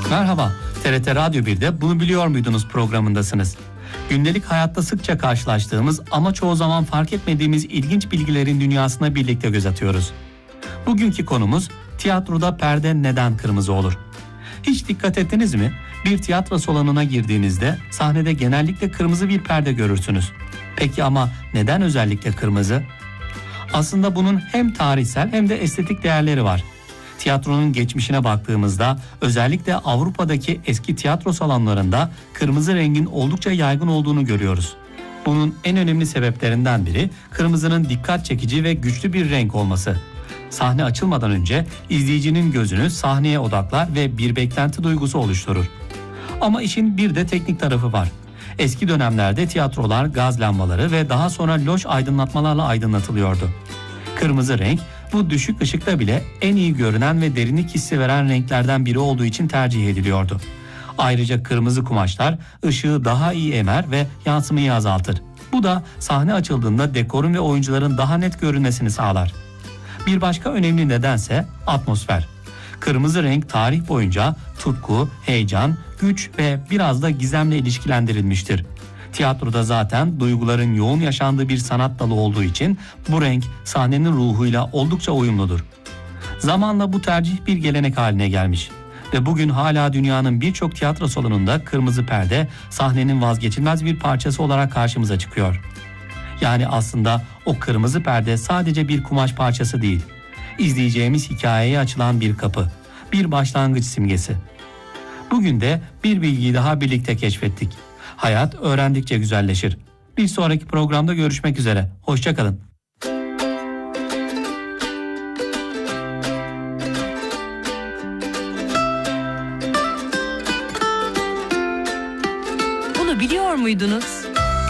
Merhaba, TRT Radyo 1'de Bunu Biliyor Muydunuz programındasınız. Gündelik hayatta sıkça karşılaştığımız ama çoğu zaman fark etmediğimiz ilginç bilgilerin dünyasına birlikte göz atıyoruz. Bugünkü konumuz tiyatroda perde neden kırmızı olur? Hiç dikkat ettiniz mi? Bir tiyatro salonuna girdiğinizde sahnede genellikle kırmızı bir perde görürsünüz. Peki ama neden özellikle kırmızı? Aslında bunun hem tarihsel hem de estetik değerleri var. Tiyatronun geçmişine baktığımızda özellikle Avrupa'daki eski tiyatro salonlarında kırmızı rengin oldukça yaygın olduğunu görüyoruz. Bunun en önemli sebeplerinden biri kırmızının dikkat çekici ve güçlü bir renk olması. Sahne açılmadan önce izleyicinin gözünü sahneye odaklar ve bir beklenti duygusu oluşturur. Ama işin bir de teknik tarafı var. Eski dönemlerde tiyatrolar gaz lambaları ve daha sonra loş aydınlatmalarla aydınlatılıyordu. Kırmızı renk bu düşük ışıkta bile en iyi görünen ve derinlik hissi veren renklerden biri olduğu için tercih ediliyordu. Ayrıca kırmızı kumaşlar ışığı daha iyi emer ve yansımayı azaltır. Bu da sahne açıldığında dekorun ve oyuncuların daha net görünmesini sağlar. Bir başka önemli nedense atmosfer. Kırmızı renk tarih boyunca tutku, heyecan, güç ve biraz da gizemle ilişkilendirilmiştir. Tiyatroda zaten duyguların yoğun yaşandığı bir sanat dalı olduğu için bu renk sahnenin ruhuyla oldukça uyumludur. Zamanla bu tercih bir gelenek haline gelmiş ve bugün hala dünyanın birçok tiyatro salonunda kırmızı perde sahnenin vazgeçilmez bir parçası olarak karşımıza çıkıyor. Yani aslında o kırmızı perde sadece bir kumaş parçası değil, izleyeceğimiz hikayeye açılan bir kapı, bir başlangıç simgesi. Bugün de bir bilgiyi daha birlikte keşfettik. Hayat öğrendikçe güzelleşir. Bir sonraki programda görüşmek üzere. Hoşça kalın. Bunu biliyor muydunuz?